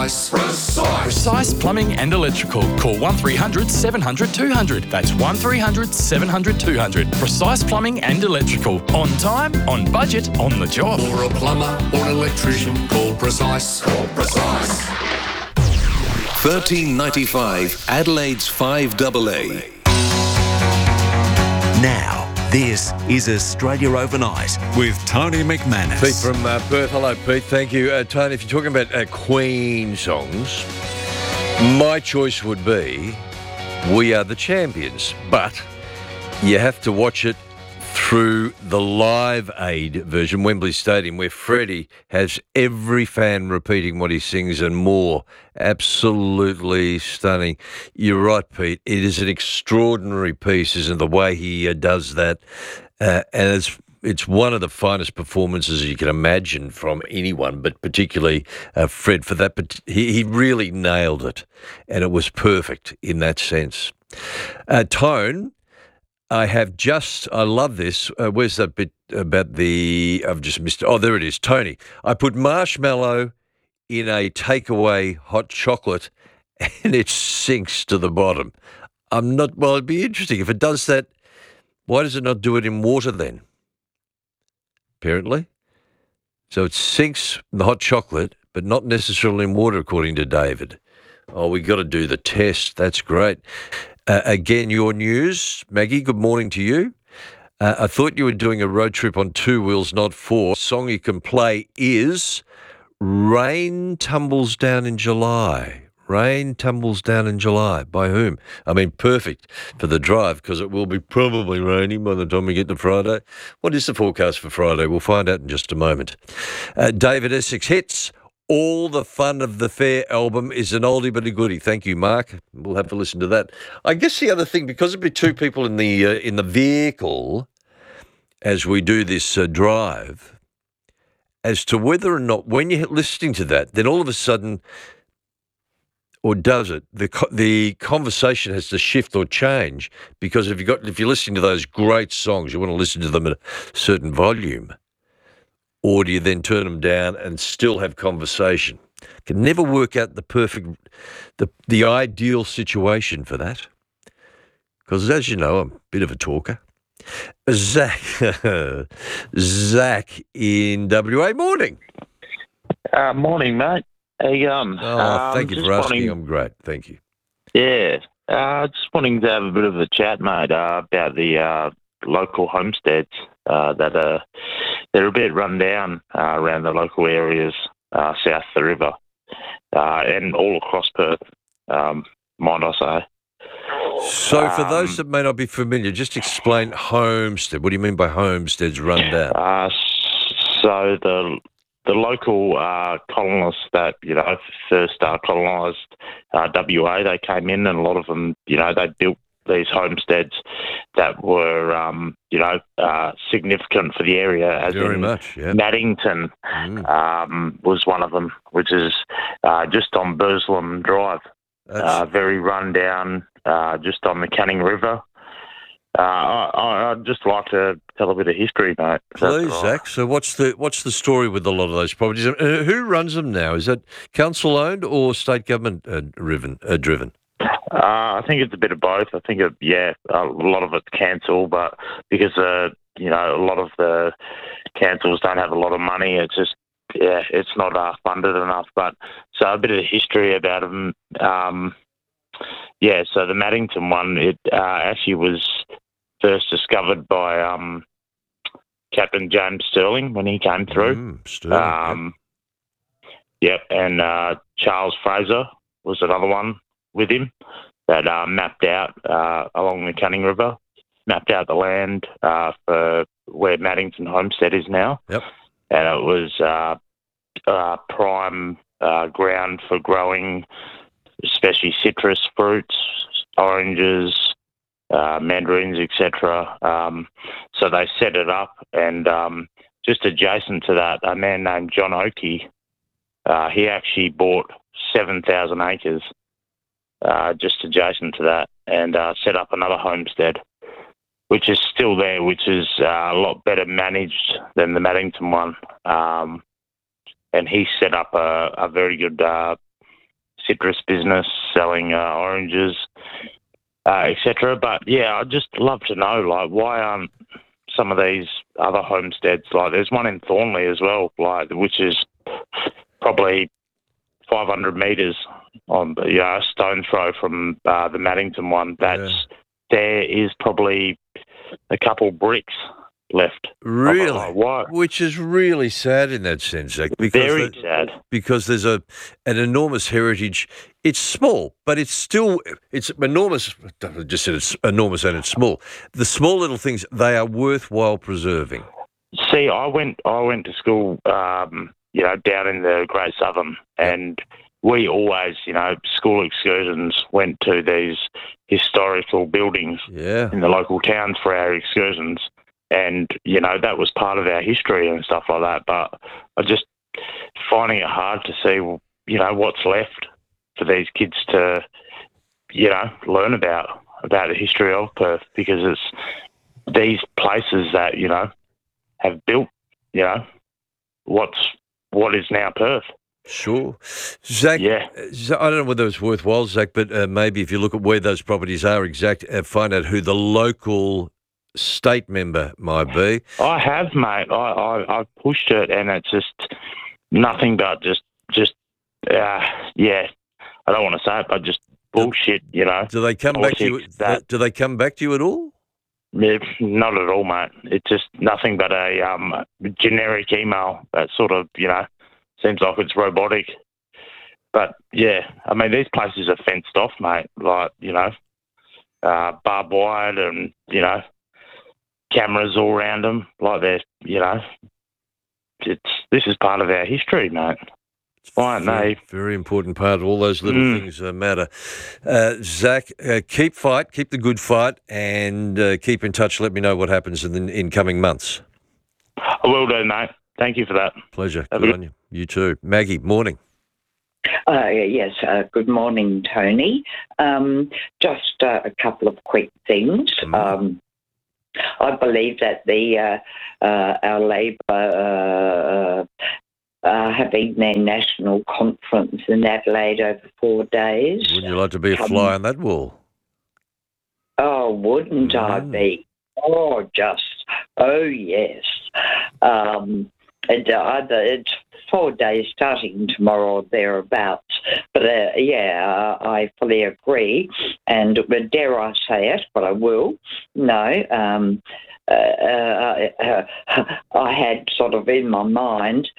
Precise Plumbing and Electrical. Call 1300 700 200. That's 1300 700 200. Precise Plumbing and Electrical. On time, on budget, on the job. For a plumber or an electrician, call Precise. Call Precise. 1395 Adelaide's 5AA. Now, this is Australia Overnight with Tony McManus. Pete from Perth. Hello, Pete. Thank you. Tony, if you're talking about Queen songs, my choice would be We Are the Champions. But you have to watch it through the Live Aid version, Wembley Stadium, where Freddie has every fan repeating what he sings and more. Absolutely stunning. You're right, Pete. It is an extraordinary piece, isn't it, the way he does that? And it's one of the finest performances you can imagine from anyone, but particularly Fred for that. But he really nailed it, and it was perfect in that sense. Tone, I love this. Where's that bit about I've just missed it. Oh, there it is. Tony, I put marshmallow in a takeaway hot chocolate and it sinks to the bottom. It'd be interesting. If it does that, why does it not do it in water then? Apparently. So it sinks in the hot chocolate, but not necessarily in water, according to David. Oh, we got to do the test. That's great. Again, your news. Maggie, good morning to you. I thought you were doing a road trip on 2 wheels, not 4. The song you can play is Rain Tumbles Down in July. Rain Tumbles Down in July. By whom? I mean, perfect for the drive, because it will be probably raining by the time we get to Friday. What is the forecast for Friday? We'll find out in just a moment. David Essex hits. All the Fun of the Fair album is an oldie but a goodie. Thank you, Mark. We'll have to listen to that. I guess the other thing, because it'd be 2 people in the vehicle as we do this drive, as to whether or not when you're listening to that, then all of a sudden, or does it? The conversation has to shift or change, because if you're listening to those great songs, you want to listen to them at a certain volume. Or do you then turn them down and still have conversation? Can never work out the ideal situation for that. Because as you know, I'm a bit of a talker. Zach in WA, morning. Morning, mate. How you going? Oh, thank you for asking. I'm great. Thank you. Yeah. Just wanting to have a bit of a chat, mate, about the local homesteads that they're a bit run down around the local areas south of the river and all across Perth, mind I say. So for those that may not be familiar, just explain homestead. What do you mean by homesteads run down? So the local colonists that, first colonised WA, they came in, and a lot of them, they built these homesteads that were, significant for the area. As very in much, yeah. Maddington was one of them, which is just on Burslem Drive. Very run down, just on the Canning River. I'd just like to tell a bit of history, mate. Please, Zach. So what's the story with a lot of those properties? Who runs them now? Is that council-owned or state government driven? I think it's a bit of both. I think, a lot of it's council, but because, a lot of the councils don't have a lot of money, it's just, it's not funded enough. But so a bit of the history about them. So the Maddington one, it actually was first discovered by Captain James Stirling when he came through. Stirling. And Charles Fraser was another one with him that mapped out along the Canning River, mapped out the land for where Maddington Homestead is now. Yep. And it was prime ground for growing especially citrus fruits, oranges, mandarins, etc. So they set it up, and just adjacent to that, a man named John Oakey, he actually bought 7,000 acres just adjacent to that, and set up another homestead, which is still there, which is a lot better managed than the Maddington one. And he set up a very good citrus business, selling oranges, etc. But yeah, I'd just love to know, like, why aren't some of these other homesteads, like there's one in Thornley as well, like, which is probably 500 metres on a stone throw from the Maddington one. There is probably a couple bricks left. Really? Like, why? Which is really sad in that sense, Zach. Very sad. Because there's an enormous heritage. It's small, but it's enormous. I just said it's enormous and it's small. The small little things, they are worthwhile preserving. See, I went to school, down in the Great Southern, and we always, school excursions went to these historical buildings in the local towns for our excursions. And, that was part of our history and stuff like that. But I just finding it hard to see, what's left for these kids to, learn about the history of Perth, because it's these places that, have built, what is now Perth. Sure. Zach, I don't know whether it's worthwhile, Zach, but maybe if you look at where those properties are find out who the local state member might be. I have, mate. I've pushed it, and it's just nothing but just I don't want to say it, but just bullshit, Do they come back to you? Do they come back to you at all? Yeah, not at all, mate. It's just nothing but a generic email that sort of, seems like it's robotic. But, yeah, I mean, these places are fenced off, mate. Like, barbed wire and, cameras all around them. Like, they're, this is part of our history, mate. Why aren't they? Very important part of all those little things matter. Zach, keep the good fight, and keep in touch. Let me know what happens in coming months. I will do, mate. Thank you for that. Pleasure. Good on you. You too. Maggie, morning. Yes, good morning, Tony. Just a couple of quick things. I believe that our Labor having their national conference in Adelaide over 4 days. Wouldn't you like to be a fly on that wall? Oh, wouldn't I be? Oh, yes. It's 4 days starting tomorrow or thereabouts. But, I fully agree. And dare I say it, but I will. No, I had sort of in my mind